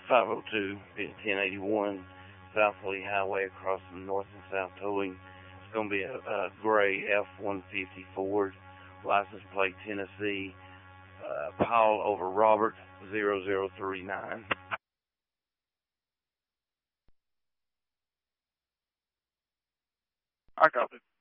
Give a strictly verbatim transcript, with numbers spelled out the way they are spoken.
five oh two, ten eighty-one South Lee Highway across from North and South Towing. It's going to be a, a gray F one fifty Ford, license plate Tennessee, uh, Paul over Robert zero zero three nine. I got it.